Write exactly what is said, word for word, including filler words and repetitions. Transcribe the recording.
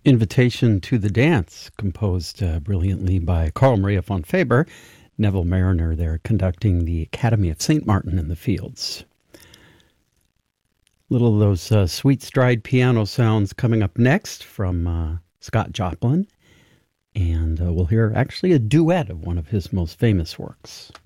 Invitation to the Dance, composed uh, brilliantly by Carl Maria von Faber, Neville Mariner there conducting the Academy of Saint Martin in the Fields. Little of those uh, sweet stride piano sounds coming up next from uh, Scott Joplin, and uh, we'll hear actually a duet of one of his most famous works.